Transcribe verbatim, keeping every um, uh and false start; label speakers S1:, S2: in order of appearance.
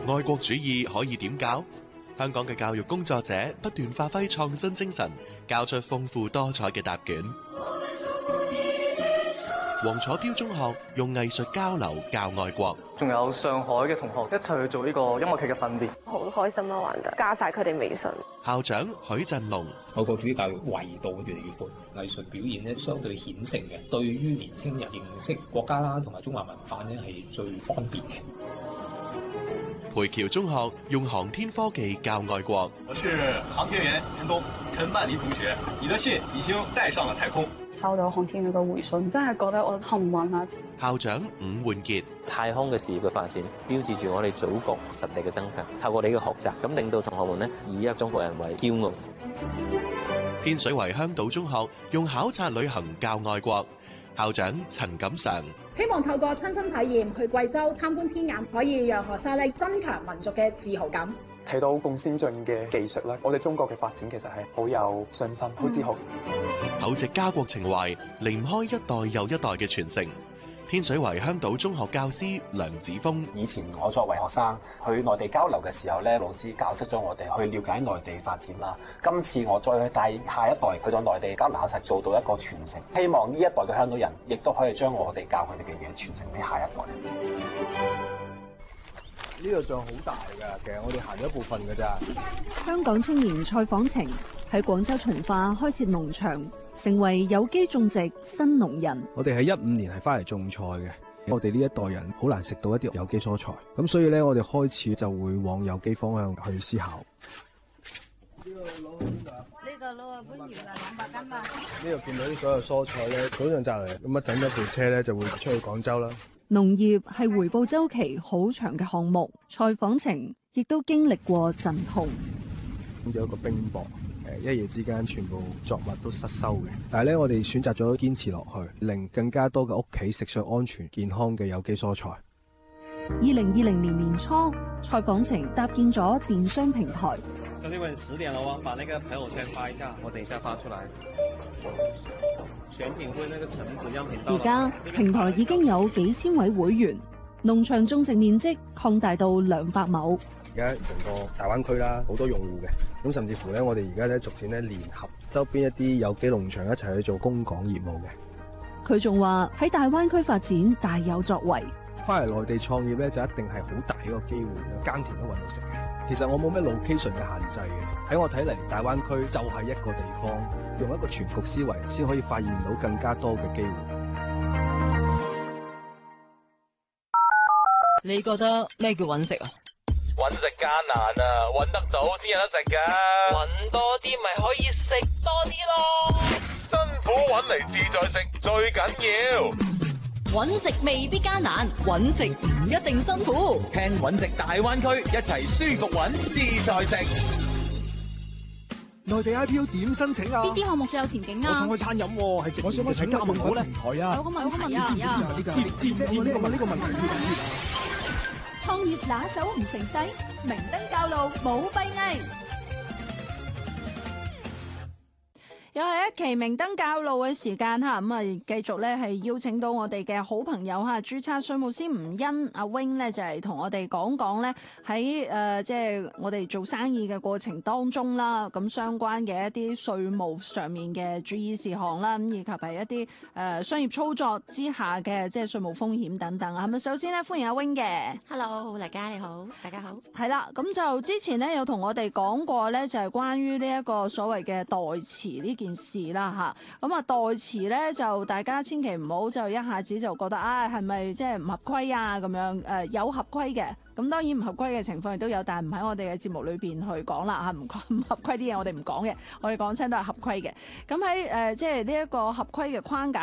S1: 愛國主義可以點教？香港嘅教育工作者不斷發揮創新精神，交出豐富多彩嘅答卷。黃楚標中學用藝術交流教愛國，
S2: 仲有上海嘅同學一齊去做呢個音樂劇嘅訓練，
S3: 好開心咯，玩得加晒佢哋微信。
S1: 校長許振龍，
S4: 愛國主義教育維度越嚟越闊，藝術表現咧相對顯性嘅，對於年輕人認識國家啦同埋中華文化咧係最方便嘅。
S1: 培僑中學用航天科技教愛國，
S5: 我是航天員陳東陳曼妮同學，你的信已經帶上了太空。
S6: 收到航天員嘅回信，真係覺得我幸運啊！
S1: 校長伍煥傑，
S7: 太空嘅事業嘅發展，標誌住我哋祖國實力嘅增強。透過你嘅學習，咁令到同學們呢以一中國人為驕傲。
S1: 天水圍香島中學用考察旅行教愛國，校長陳錦常，
S8: 希望透過親身體驗去貴州參觀天眼，可以讓學生咧增強民族嘅自豪感。
S9: 睇到咁先進嘅技術咧，我哋中國嘅發展其實係好有信心、好自豪。
S1: 厚植家國情懷，離唔開一代又一代嘅傳承。天水圍香島中學教師梁子峰，
S10: 以前我作為學生去內地交流嘅時候咧，老師教識咗我哋去了解內地發展啦。今次我再去帶下一代去到內地交流考察，做到一個傳承。希望呢一代嘅香港人亦都可以將我哋教佢哋嘅嘢傳承俾下一代。
S11: 呢個像好大㗎，其實我哋行咗一部分㗎咋。
S12: 香港青年蔡訪程喺廣州從化開設農場，成為有機種植新農人。
S13: 我哋喺一五年係翻嚟種菜嘅，我哋呢一代人好難食到一啲有機蔬菜，咁所以咧我哋開始就會往有機方向去思考。
S14: 呢個攞去邊度啊？呢個攞去番禺啦，兩百斤嘛。
S11: 呢度見到啲所有蔬菜咧，早上摘嚟，咁一陣一部車咧就會出去廣州啦。
S12: 農業係回報週期好長嘅項目，蔡訪程亦都經歷過陣痛。
S13: 咁有一個冰雹，誒一夜之間全部作物都失收嘅。但係咧，我哋選擇咗堅持落去，令更加多嘅屋企食上安全健康嘅有機蔬菜。
S12: 二零二零年年初，蔡訪程搭建咗電商平台。
S15: 兄弟們，十點了喎，把那個朋友圈發一下，我等一下發出來。選品會那個橙子樣品到。
S12: 而家平台已經有幾千位會員，農場種植面積擴大到兩百畝。
S11: 而家成個大灣區啦，好多用戶嘅，咁甚至乎咧，我哋而家咧逐漸咧聯合周邊一啲有機農場一齊去做供港業務嘅。
S12: 佢仲話喺大灣區發展大有作為。
S13: 翻嚟內地創業咧，就一定係好大一個機會啦，耕田都搵到食嘅。其實我冇咩 location 嘅限制嘅，喺我睇嚟，大灣區就係一個地方，用一個全局思維，先可以發現到更加多嘅機會。
S16: 你覺得咩叫搵食啊？
S17: 搵食艱難啊，搵得到先有得食噶。
S16: 搵多啲咪可以食多啲咯。
S17: 辛苦搵嚟自在食最緊要。
S16: 搵食未必艱難，搵食唔一定辛苦。
S18: 聽搵食大灣區，一齊舒服搵自在食。
S19: 內地 I P O 點申請啊？
S20: 邊啲項目最有前景啊？
S19: 我想開餐飲喎，係直我想開請加盟好咧。平台啊，
S20: 有個問題啊，
S19: 知唔知？知唔知？知唔知？呢個問呢個問題。
S20: 創業拿手唔成勢，明燈教路冇閉翳。
S21: 又係一期明燈教路嘅時間吓，咁啊繼續咧係邀請到我哋嘅好朋友吓，註冊稅務師吳欣阿 Wing 咧就係同我哋講講咧喺誒即係我哋做生意嘅過程當中啦，咁相關嘅一啲稅務上面嘅注意事項啦，咁以及係一啲誒商業操作之下嘅即係稅務風險等等啊。係咪首先咧歡迎阿 Wing 嘅
S22: ？Hello， 大家你好，大家好。
S21: 係啦，咁就之前咧有同我哋講過咧，就係關於呢一個所謂嘅代持呢件事啦吓，咁啊代持咧就大家千祈唔好就一下子就覺得啊係咪即係唔合規啊咁樣，誒有合規嘅，咁當然唔合規嘅情況亦都有，但係唔喺我哋嘅節目裏邊去講啦吓，唔唔合規啲嘢我哋唔講嘅，我哋講親都係合規嘅。咁喺誒即係呢一個合規嘅框架